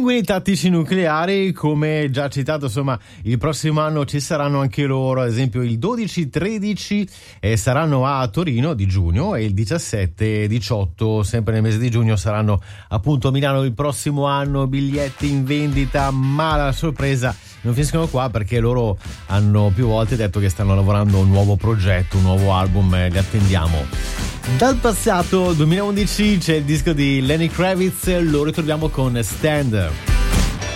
Pinguini Tattici Nucleari, come già citato, insomma, il prossimo anno ci saranno anche loro, ad esempio il 12-13 saranno a Torino di giugno e il 17-18, sempre nel mese di giugno, saranno appunto a Milano il prossimo anno. Biglietti in vendita, ma la sorpresa non finiscono qua, perché loro hanno più volte detto che stanno lavorando a un nuovo progetto, un nuovo album, li attendiamo. Dal passato 2011 c'è il disco di Lenny Kravitz, lo ritroviamo con Stand.